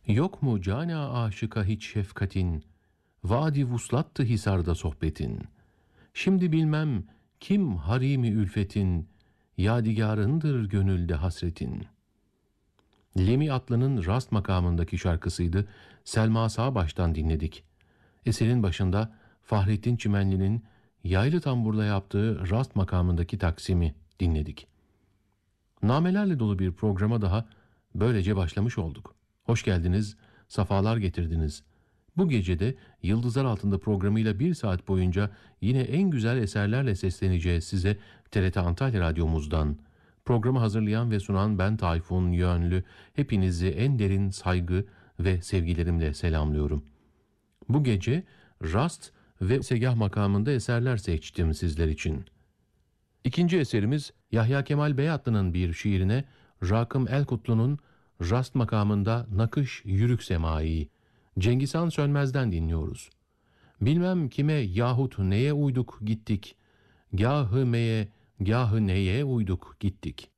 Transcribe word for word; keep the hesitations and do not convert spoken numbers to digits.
Yok mu cana aşıka hiç şefkatin, vadi vuslattı hisarda sohbetin. Şimdi bilmem kim harimi ülfetin, yadigarındır gönülde hasretin. Lemi Atlı'nın Rast makamındaki şarkısıydı. Selma Sağbaş'tan dinledik. Eserin başında Fahrettin Çimenli'nin yaylı tamburla yaptığı Rast makamındaki taksimi dinledik. Namelerle dolu bir programa daha böylece başlamış olduk. Hoş geldiniz, safalar getirdiniz. Bu gecede Yıldızlar Altında programıyla bir saat boyunca yine en güzel eserlerle sesleneceğiz size T R T Antalya Radyomuzdan. Programı hazırlayan ve sunan ben Tayfun Yönlü. Hepinizi en derin saygı ve sevgilerimle selamlıyorum. Bu gece Rast ve Segah makamında eserler seçtim sizler için. İkinci eserimiz Yahya Kemal Beyatlı'nın bir şiirine Rakım Elkutlu'nun Rast makamında Nakış Yürük Semai, Cengiz Han Sönmez'den dinliyoruz. Bilmem kime yahut neye uyduk gittik, gahı meye, gahı neye uyduk gittik.